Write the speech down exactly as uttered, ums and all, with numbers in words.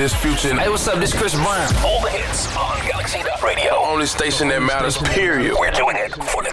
this Future. Hey, what's up? This Chris Brown. All the hits on Galaxy Radio. Only station that matters, period. We're doing it for the